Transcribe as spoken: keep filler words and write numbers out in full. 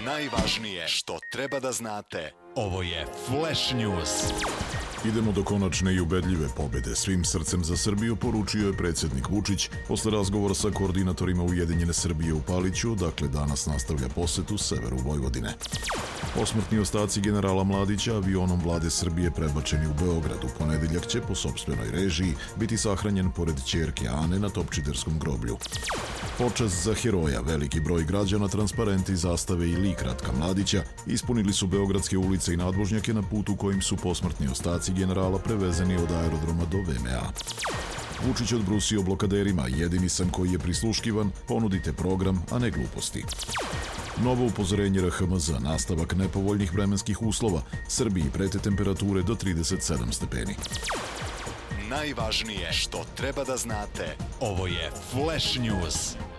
Najvažnije što treba da znate. Ovo je Flash News. Idemo do konačne i ubedljive pobede. Svim srcem za Srbiju, poručio je predsjednik Vučić posle razgovora sa koordinatorima Ujedinjene Srbije u Paliću, dakle danas nastavlja posetu severu Vojvodine. Posmrtni ostaci generala Mladića avionom vlade Srbije prebačeni u Beograd. U ponedeljak će po sopstvenoj režiji biti sahranjen pored ćerke Ane na Topčiderskom groblju. Počast za heroja, veliki broj građana, transparenti, zastave i lik Ratka Mladića ispunili su beogradske ulice i nadvožnjake na putu kojim su posmrtni ostaci generala prevezeni od aerodroma do V M A. Vučić odbrusio blokaderima: jedini sam koji je prisluškivan, ponudite program, a ne gluposti. Novo upozorenje R H M Z, nastavak nepovoljnih vremenskih uslova, Srbiji prete temperature do trideset sedam stepeni. Najvažnije što treba da znate. Ovo je Flash News.